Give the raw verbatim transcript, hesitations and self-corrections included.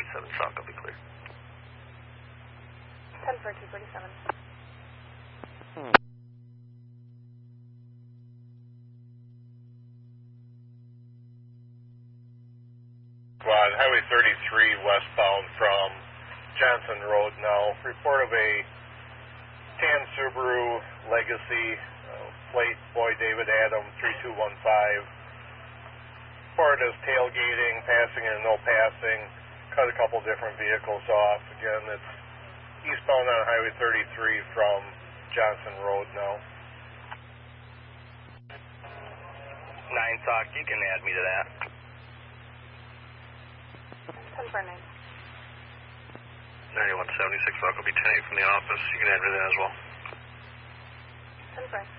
forty-seven, Sock, I'll be clear. ten for two forty-seven. Hmm. Squad, Highway thirty-three westbound from Johnson Road now. Report of a tan Subaru Legacy, uh, plate Boy David Adam three two one five. Report is tailgating, passing and no passing. Cut a couple different vehicles off. Again, it's eastbound on Highway thirty-three from Johnson Road now. nine, Sock, you can add me to that. ten for nine. ninety-one seventy-six, Sock, will be ten eight from the office. You can add me to that as well. ten for.